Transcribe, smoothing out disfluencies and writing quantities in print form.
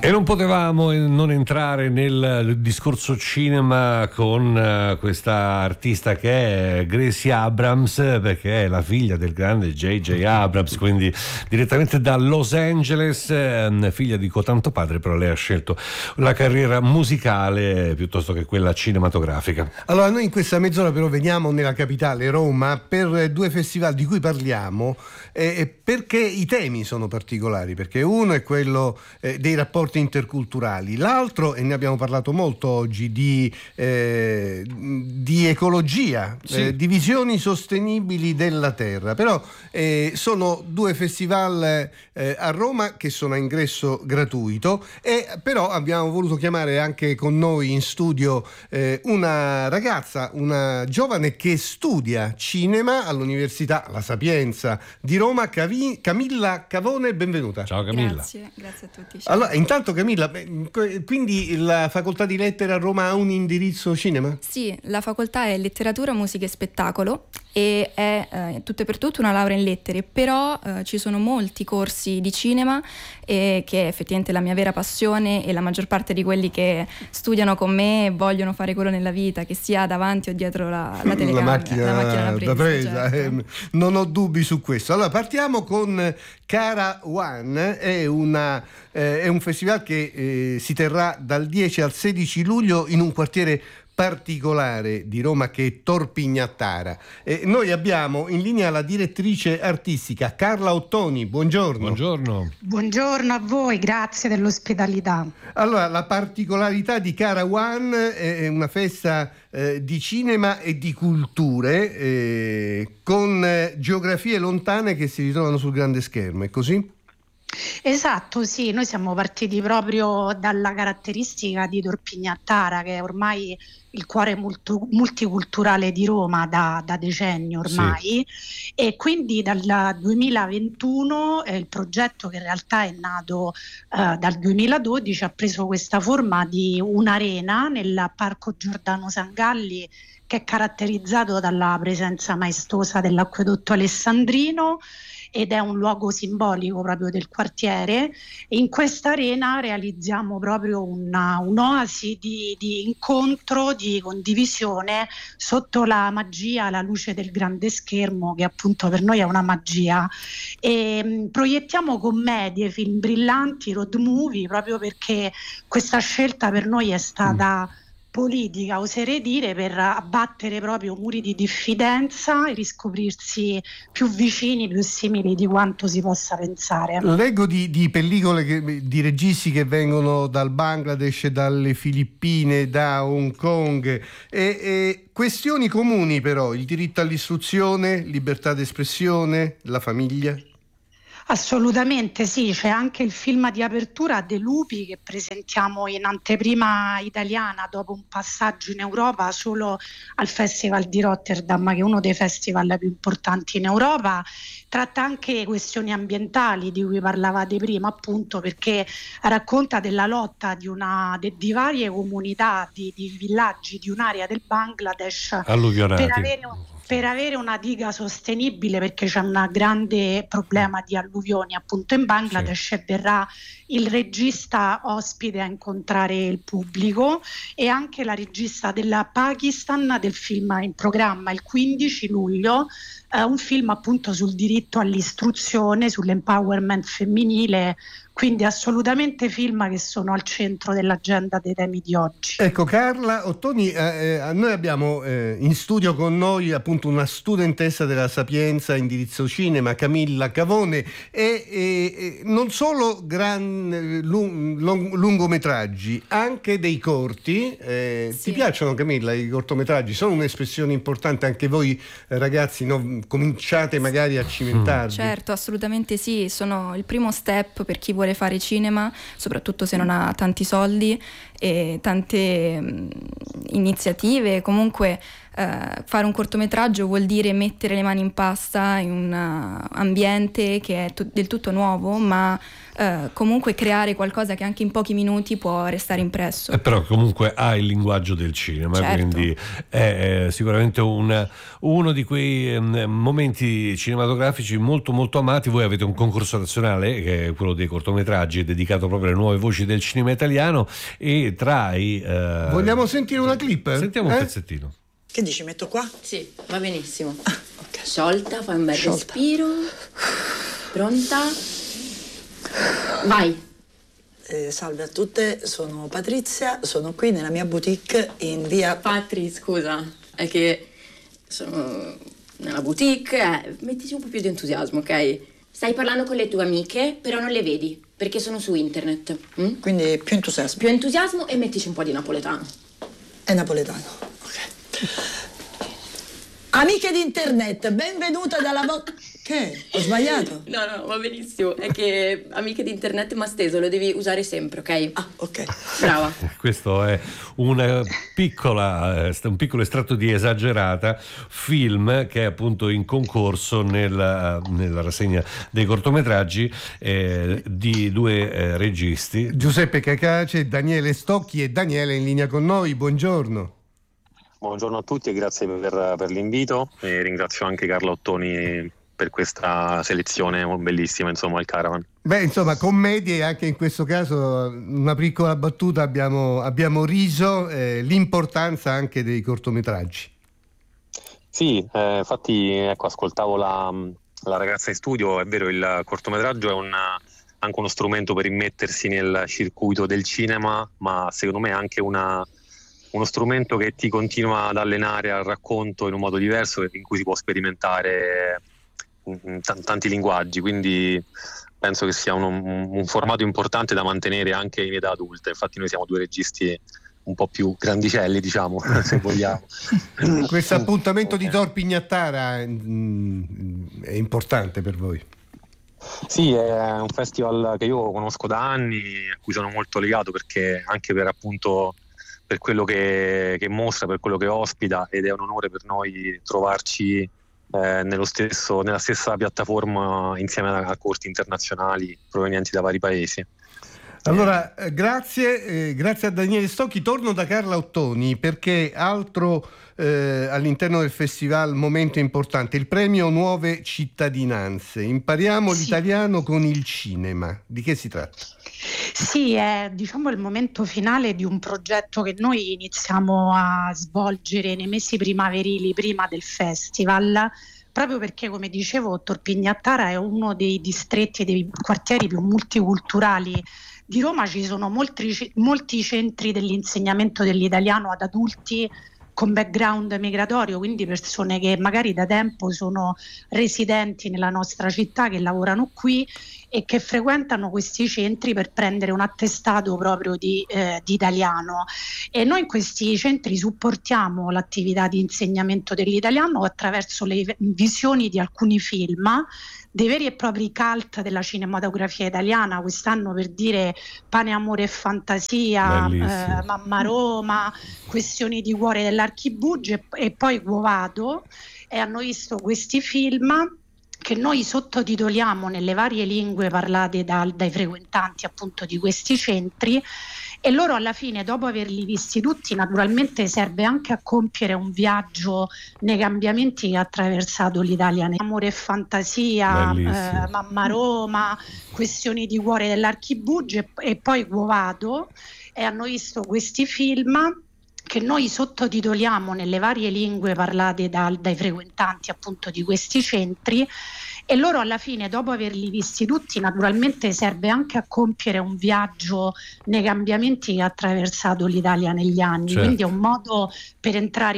E non potevamo non entrare nel discorso cinema con questa artista che è Gracie Abrams, perché è la figlia del grande J.J. Abrams, quindi direttamente da Los Angeles, figlia di cotanto padre, però lei ha scelto la carriera musicale piuttosto che quella cinematografica. Allora, noi in questa mezz'ora però veniamo nella capitale, Roma, per due festival di cui parliamo, perché i temi sono particolari, perché uno è quello dei rapporti interculturali, l'altro, e ne abbiamo parlato molto oggi, di ecologia, sì. di visioni sostenibili della terra. Però sono due festival a Roma che sono a ingresso gratuito, e però abbiamo voluto chiamare anche con noi in studio una ragazza, una giovane che studia cinema all'Università La Sapienza di Roma, Camilla Cavone. Benvenuta. Ciao Camilla. Grazie a tutti. Ciao. Allora, intanto Camilla, quindi la facoltà di lettere a Roma ha un indirizzo cinema? Sì, la facoltà è letteratura, musica e spettacolo e è tutto e per tutto una laurea in lettere, però ci sono molti corsi di cinema che è effettivamente la mia vera passione, e la maggior parte di quelli che studiano con me vogliono fare quello nella vita, che sia davanti o dietro la telecamera, la macchina da presa. Certo. Non ho dubbi su questo. Allora, partiamo con Cara One, è un festival che si terrà dal 10 al 16 luglio in un quartiere particolare di Roma che è Torpignattara. Noi abbiamo in linea la direttrice artistica Carla Ottoni. Buongiorno. Buongiorno a voi, grazie dell'ospitalità. Allora, la particolarità di Cara One è una festa di cinema e di culture con geografie lontane che si ritrovano sul grande schermo, è così? Esatto, sì, noi siamo partiti proprio dalla caratteristica di Torpignattara, che è ormai il cuore multiculturale di Roma da decenni ormai, sì. E quindi dal 2021 il progetto, che in realtà è nato dal 2012, ha preso questa forma di un'arena nel Parco Giordano Sangalli, che è caratterizzato dalla presenza maestosa dell'acquedotto alessandrino ed è un luogo simbolico proprio del quartiere. E in questa arena realizziamo proprio un'oasi di incontro, di condivisione sotto la magia, la luce del grande schermo, che appunto per noi è una magia. E proiettiamo commedie, film brillanti, road movie, proprio perché questa scelta per noi è stata politica, oserei dire, per abbattere proprio muri di diffidenza e riscoprirsi più vicini, più simili di quanto si possa pensare. Leggo di pellicole di registi che vengono dal Bangladesh, dalle Filippine, da Hong Kong, e questioni comuni però: il diritto all'istruzione, libertà d'espressione, la famiglia. Assolutamente sì, c'è anche il film di apertura De Lupi, che presentiamo in anteprima italiana dopo un passaggio in Europa solo al Festival di Rotterdam, che è uno dei festival più importanti in Europa. Tratta anche questioni ambientali di cui parlavate prima, appunto perché racconta della lotta di varie comunità, di villaggi di un'area del Bangladesh per avere una diga sostenibile, perché c'è un grande problema di alluvioni appunto in Bangladesh, sì. E verrà il regista ospite a incontrare il pubblico, e anche la regista del Pakistan del film in programma il 15 luglio, un film appunto sul diritto all'istruzione, sull'empowerment femminile. Quindi assolutamente film che sono al centro dell'agenda dei temi di oggi. Ecco, Carla Ottoni, noi abbiamo in studio con noi appunto una studentessa della Sapienza, indirizzo cinema, Camilla Cavone, e non solo lungometraggi, anche dei corti. Sì. Ti piacciono, Camilla, i cortometraggi? Sono un'espressione importante, anche voi ragazzi, no? Cominciate magari a cimentarvi. Certo, assolutamente sì, sono il primo step per chi vuole fare cinema, soprattutto se non ha tanti soldi e tante iniziative. Comunque fare un cortometraggio vuol dire mettere le mani in pasta in un ambiente che è del tutto nuovo, ma comunque creare qualcosa che anche in pochi minuti può restare impresso. Però comunque ha il linguaggio del cinema, certo. Quindi è sicuramente uno di quei momenti cinematografici molto molto amati. Voi avete un concorso nazionale, che è quello dei cortometraggi, dedicato proprio alle nuove voci del cinema italiano, e tra i... Vogliamo sentire una clip? Sentiamo un pezzettino. Che dici, metto qua? Sì, va benissimo. Ok. Sciolta, fai un bel respiro. Pronta? Vai. Salve a tutte, sono Patrizia, sono qui nella mia boutique in via... Patri, scusa, è che sono nella boutique, mettici un po' più di entusiasmo, ok? Stai parlando con le tue amiche, però non le vedi, perché sono su internet. Quindi più entusiasmo. Più entusiasmo e mettici un po' di napoletano. È napoletano, ok. Amiche di internet, benvenuta dalla Che? Ho sbagliato? No, va benissimo. È che amiche di internet ma steso, lo devi usare sempre, ok? Ah, ok. Brava. Questo è un piccolo estratto di Esagerata, film che è appunto in concorso nella rassegna dei cortometraggi di due registi. Giuseppe Cacace, Daniele Stocchi, e Daniele in linea con noi. Buongiorno. Buongiorno a tutti e grazie per l'invito, e ringrazio anche Carla Ottoni per questa selezione bellissima, insomma, al Caravan. Beh, insomma, commedie, anche in questo caso una piccola battuta, abbiamo riso l'importanza anche dei cortometraggi. Sì, infatti ecco, ascoltavo la ragazza in studio, è vero, il cortometraggio è anche uno strumento per immettersi nel circuito del cinema, ma secondo me è anche uno strumento che ti continua ad allenare al racconto in un modo diverso, in cui si può sperimentare tanti linguaggi, quindi penso che sia un formato importante da mantenere anche in età adulta. Infatti noi siamo due registi un po' più grandicelli, diciamo, se vogliamo. Questo appuntamento di Tor Pignattara è importante per voi? Sì, è un festival che io conosco da anni, a cui sono molto legato, perché anche per appunto per quello che mostra, per quello che ospita, ed è un onore per noi trovarci nella stessa piattaforma insieme a corti internazionali provenienti da vari paesi. Allora, grazie a Daniele Stocchi. Torno da Carla Ottoni, perché altro all'interno del festival momento importante, il premio Nuove Cittadinanze. Impariamo l'italiano con il cinema. Di che si tratta? Sì, è diciamo il momento finale di un progetto che noi iniziamo a svolgere nei mesi primaverili prima del festival, proprio perché, come dicevo, Tor Pignattara è uno dei distretti e dei quartieri più multiculturali di Roma. Ci sono molti centri dell'insegnamento dell'italiano ad adulti con background migratorio, quindi persone che magari da tempo sono residenti nella nostra città, che lavorano qui e che frequentano questi centri per prendere un attestato proprio di italiano. E noi in questi centri supportiamo l'attività di insegnamento dell'italiano attraverso le visioni di alcuni film, dei veri e propri cult della cinematografia italiana. Quest'anno, per dire, Pane, Amore e Fantasia, Mamma Roma, Questioni di cuore dell'Archibugi e poi Guovado, e hanno visto questi film che noi sottotitoliamo nelle varie lingue parlate dai frequentanti appunto di questi centri, e loro alla fine, dopo averli visti tutti, naturalmente serve anche a compiere un viaggio nei cambiamenti che ha attraversato l'Italia. Amore e Fantasia, Mamma Roma, Questioni di cuore dell'Archibugi e poi Guovado, e hanno visto questi film che noi sottotitoliamo nelle varie lingue parlate dai frequentanti appunto di questi centri, e loro alla fine, dopo averli visti tutti, naturalmente serve anche a compiere un viaggio nei cambiamenti che ha attraversato l'Italia negli anni. Certo. Quindi è un modo per entrare